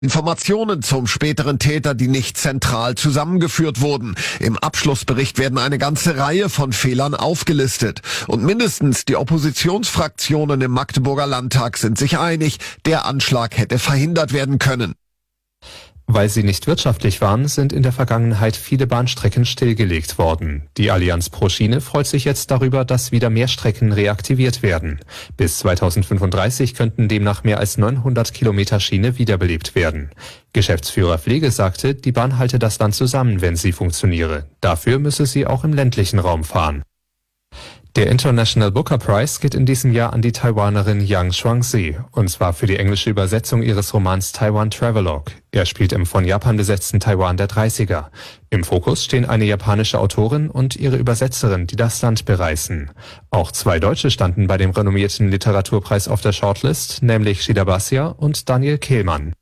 Informationen zum späteren Täter, die nicht zentral zusammengeführt wurden. Im Abschlussbericht werden eine ganze Reihe von Fehlern aufgelistet. Und mindestens die Oppositionsfraktionen im Magdeburger Landtag sind sich einig, der Anschlag hätte verhindert werden können. Weil sie nicht wirtschaftlich waren, sind in der Vergangenheit viele Bahnstrecken stillgelegt worden. Die Allianz pro Schiene freut sich jetzt darüber, dass wieder mehr Strecken reaktiviert werden. Bis 2035 könnten demnach mehr als 900 Kilometer Schiene wiederbelebt werden. Geschäftsführer Pflege sagte, die Bahn halte das Land zusammen, wenn sie funktioniere. Dafür müsse sie auch im ländlichen Raum fahren. Der International Booker Prize geht in diesem Jahr an die Taiwanerin Yang Shuangzi, und zwar für die englische Übersetzung ihres Romans Taiwan Travelogue. Er spielt im von Japan besetzten Taiwan der 30er. Im Fokus stehen eine japanische Autorin und ihre Übersetzerin, die das Land bereisen. Auch 2 Deutsche standen bei dem renommierten Literaturpreis auf der Shortlist, nämlich Shida Basia und Daniel Kehlmann.